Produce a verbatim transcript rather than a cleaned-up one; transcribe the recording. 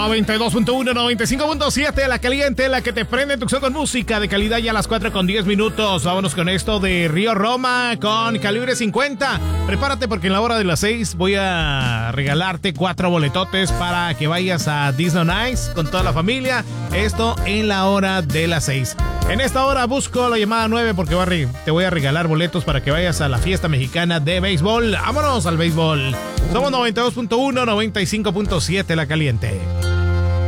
noventa y dos punto uno, noventa y cinco punto siete, La Caliente, la que te prende tu opción con música de calidad ya a las cuatro con diez minutos. Vámonos con esto de Río Roma con Calibre cincuenta. Prepárate porque en la hora de las seis voy a regalarte cuatro boletotes para que vayas a Disney Nice con toda la familia. Esto en la hora de las seis. En esta hora busco la llamada nueve porque te voy a regalar boletos para que vayas a la fiesta mexicana de béisbol. Vámonos al béisbol. Somos noventa y dos punto uno, noventa y cinco punto siete La Caliente.